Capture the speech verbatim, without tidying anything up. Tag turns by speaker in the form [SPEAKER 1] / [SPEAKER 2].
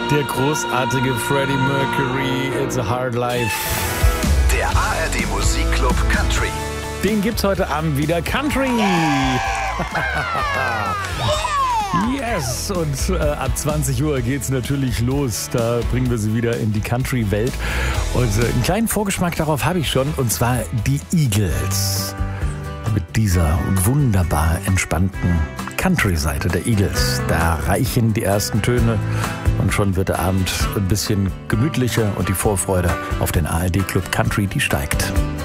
[SPEAKER 1] Der großartige Freddie Mercury, It's a Hard Life.
[SPEAKER 2] Der A R D Musikclub Country.
[SPEAKER 1] Den gibt's heute Abend wieder. Country! Yes! Und äh, ab zwanzig Uhr geht's natürlich los. Da bringen wir sie wieder in die Country-Welt. Und äh, einen kleinen Vorgeschmack darauf habe ich schon. Und zwar die Eagles. Mit dieser wunderbar entspannten Country-Seite der Eagles. Da reichen die ersten Töne und schon wird der Abend ein bisschen gemütlicher und die Vorfreude auf den A R D Club Country, die steigt.